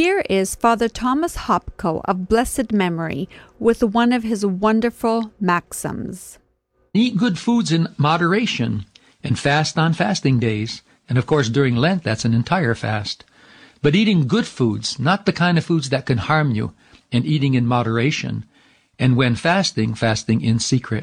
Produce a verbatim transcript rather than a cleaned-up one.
Here is Father Thomas Hopko of blessed memory with one of his wonderful maxims. Eat good foods in moderation and fast on fasting days. And of course, during Lent, that's an entire fast. But eating good foods, not the kind of foods that can harm you, and eating in moderation. And when fasting, fasting in secret.